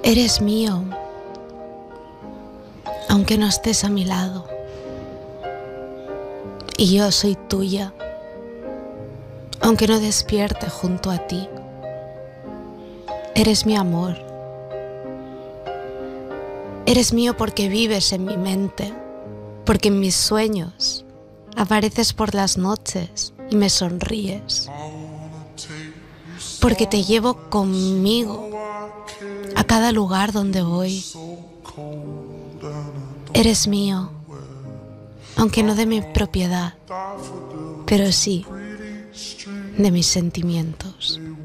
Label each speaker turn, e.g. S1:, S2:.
S1: Eres mío, aunque no estés a mi lado. Y yo soy tuya, aunque no despierte junto a ti. Eres mi amor. Eres mío porque vives en mi mente, porque en mis sueños apareces por las noches y me sonríes, porque te llevo conmigo a cada lugar donde voy. Eres mío, aunque no de mi propiedad, pero sí de mis sentimientos.